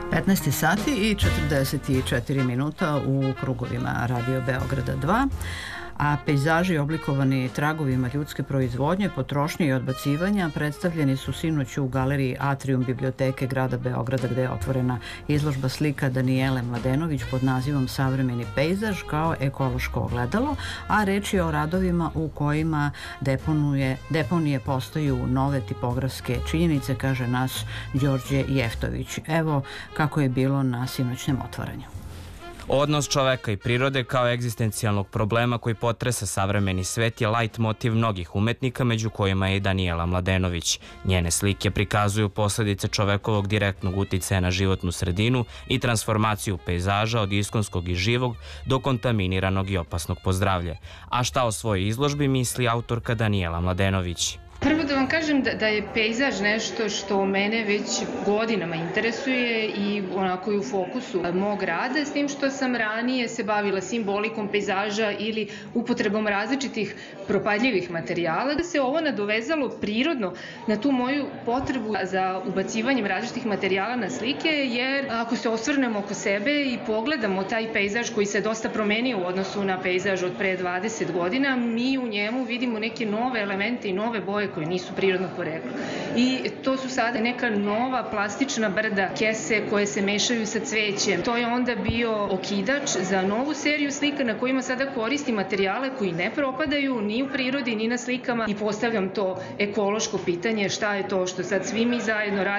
15 sati i 44 minuta u krugovima Radio Beograda 2, a pejzaži oblikovani tragovima ljudske proizvodnje, potrošnje i odbacivanja predstavljeni su sinoć u galeriji Atrium biblioteke grada Beograda, gde je otvorena izložba slika Danijele Mladenović pod nazivom Savremeni pejzaž kao ekološko ogledalo, a reč je o radovima u kojima deponije postaju nove tipografske činjenice, kaže nas Đorđe Jeftović. Evo kako je bilo na sinoćnem otvaranju. Odnos čoveka i prirode kao egzistencijalnog problema koji potresa savremeni svet je lajt motiv mnogih umetnika, među kojima je i Danijela Mladenović. Njene slike prikazuju posledice čovekovog direktnog uticaja na životnu sredinu i transformaciju pejzaža od iskonskog i živog do kontaminiranog i opasnog po zdravlje. A šta o svojoj izložbi misli autorka Danijela Mladenović? Prvo da vam kažem da je pejzaž nešto što mene već godinama interesuje i onako je u fokusu mog rada, s tim što sam ranije se bavila simbolikom pejzaža ili upotrebom različitih propadljivih materijala. Da se ovo nadovezalo prirodno na tu moju potrebu za ubacivanjem različitih materijala na slike, jer ako se osvrnemo oko sebe i pogledamo taj pejzaž koji se dosta promenio u odnosu na pejzaž od pre 20 godina, mi u njemu vidimo neke nove elemente i nove boje koje nisu prirodnog porekla. I to su sada neka nova plastična brda, kese koje se mešaju sa cvećem. To je onda bio okidač za novu seriju slika na kojima sada koristim materijale koji ne propadaju ni u prirodi ni na slikama i postavljam to ekološko pitanje šta je to što sad svi mi zajedno radimo